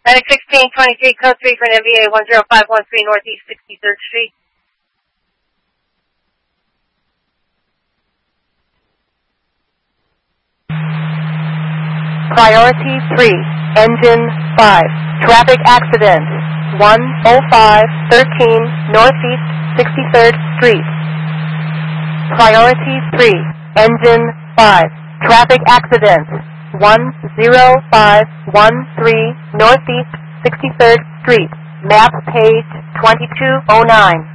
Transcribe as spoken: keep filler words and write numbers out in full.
Medic sixteen twenty-three, code three for an M V A one zero five one three Northeast sixty-third Street. Priority three, engine five, traffic accident, one oh five thirteen Northeast sixty-third Street. Priority three, engine five, traffic accident, one oh five one three Northeast sixty-third Street, map page twenty-two oh nine.